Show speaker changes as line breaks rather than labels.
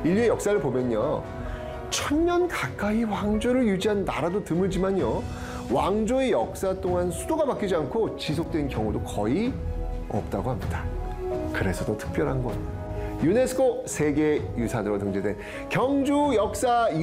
인류의 역사를 보면요, 1000년 가까이 왕조를 유지한 나라도 드물지만요, 왕조의 역사 동안 수도가 바뀌지 않고 지속된 경우도 거의 없다고 합니다. 그래서 더 특별한 건 유네스코 세계유산으로 등재된 경주 역사